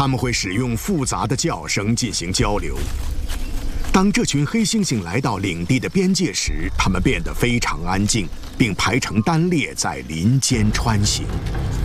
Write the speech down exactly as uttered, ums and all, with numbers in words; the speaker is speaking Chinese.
他们会使用复杂的叫声进行交流。当这群黑猩猩来到领地的边界时，它们变得非常安静，并排成单列在林间穿行。